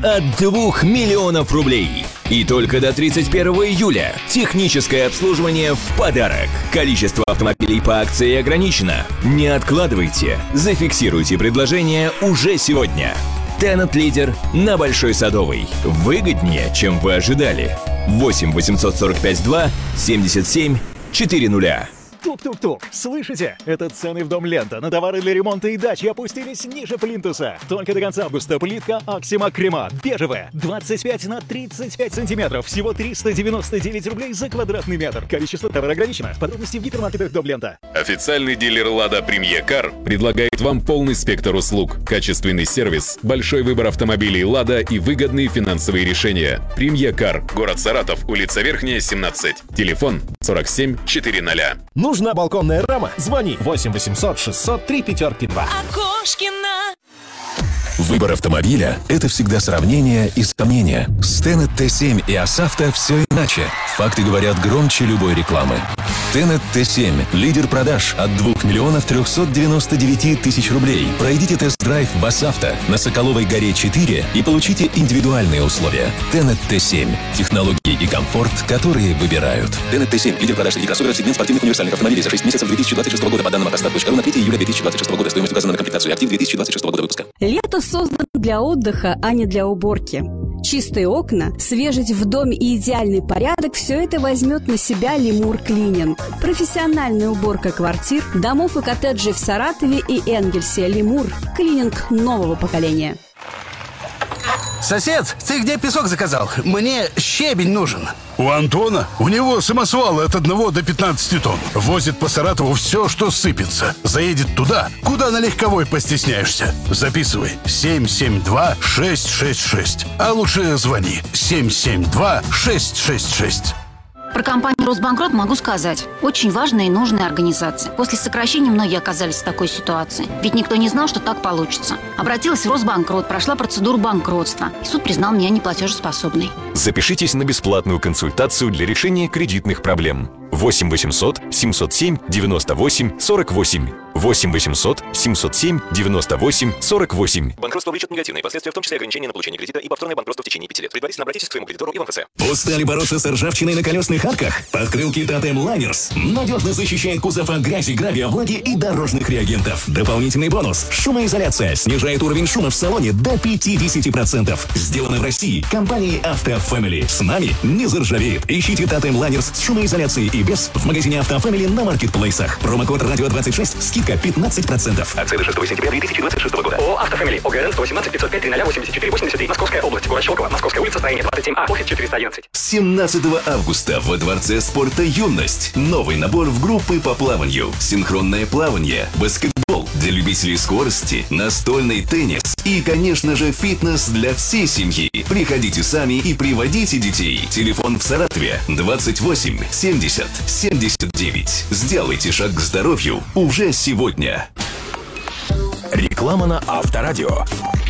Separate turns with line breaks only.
от 2 миллионов рублей. И только до 31 июля техническое обслуживание в подарок. Количество автомобилей по акции ограничено. Не откладывайте, зафиксируйте предложение уже сегодня. Tenant лидер на Большой Садовой. Выгоднее, чем вы ожидали. 8 845 2 77 400.
Тук-тук-тук. Слышите? Это цены в Дом Лента. На товары для ремонта и дачи опустились ниже плинтуса. Только до конца августа плитка Аксима Крема. Бежевая. 25 на 35 сантиметров. Всего 399 рублей за квадратный метр. Количество товара ограничено. Подробности в гипермаркетах Дом Лента.
Официальный дилер «Лада Премьер Кар» предлагает вам полный спектр услуг, качественный сервис, большой выбор автомобилей «Лада» и выгодные финансовые решения. Премьер Кар. Город Саратов. Улица Верхняя, 17. Телефон 47 400.
Нужна балконная рама? Звони 8 800 603 5-2.
Окошкина.
Выбор автомобиля – это всегда сравнение и сомнения. С Tennet T7 и Асавто все иначе. Факты говорят громче любой рекламы. Tennet T7 – лидер продаж от 2 миллионов 399 тысяч рублей. Пройдите тест-драйв в Асавто на Соколовой горе 4 и получите индивидуальные условия. Tennet T7 – технологии и комфорт, которые выбирают. Tennet T7 – лидер продаж среди кроссоверов, сегмент спортивных универсальных автомобилей за 6 месяцев 2026 года по данным автостат.ру на 3 июля 2026 года. Стоимость указана на комплектацию. Актив 2026 года выпуска.
Лето создано для отдыха, а не для уборки. Чистые окна, свежесть в доме и идеальный порядок – все это возьмет на себя Лемур Клининг. Профессиональная уборка квартир, домов и коттеджей в Саратове и Энгельсе. Лемур – клининг нового поколения.
Сосед, ты где песок заказал? Мне щебень нужен.
У Антона? У него самосвал от 1 до 15 тонн. Возит по Саратову все, что сыпется. Заедет туда, куда на легковой постесняешься. Записывай. 772-666. А лучше звони. 772-666.
Про компанию «Росбанкрот» могу сказать. Очень важная и нужная организация. После сокращения многие оказались в такой ситуации. Ведь никто не знал, что так получится. Обратилась в Росбанкрот, прошла процедуру банкротства. И суд признал меня неплатежеспособной.
Запишитесь на бесплатную консультацию для решения кредитных проблем. 8 800 707 98 48. 8 800 707 98 48.
Банкротство влечет негативные последствия, в том числе ограничения на получение кредита и повторное банкротство в течение 5 лет. Предварительно обратитесь к своему кредитору и в МФЦ.
Устали бороться с ржавчиной на колесных арках? Подкрылки Тотем Лайнерс надежно защищает кузов от грязи, гравия, влаги и дорожных реагентов. Дополнительный бонус – шумоизоляция снижает уровень шума в салоне до 50%. Сделано в России компанией «Автофэмили». С нами не заржавеет. Ищите Тотем Лайнерс с шумоизоляцией и без в магазине «Автофэмили» на маркетплейсах. Промокод «Радио26», скидка 15%.
Акция до 6 сентября 2026 года. ООО «Автофэмили». ОГРН 118 505 30 84 83. Московская область. Город Щелково. Московская улица, строение 27А. Офис 411.
17 августа во Дворце спорта «Юность». Новый набор в группы по плаванию. Синхронное плавание, баскетбол для любителей скорости, настольный теннис и, конечно же, фитнес для всей семьи. Приходите сами и приводите детей. Телефон в Саратове 28 70 79. Сделайте шаг к здоровью уже сегодня.
Реклама на Авторадио.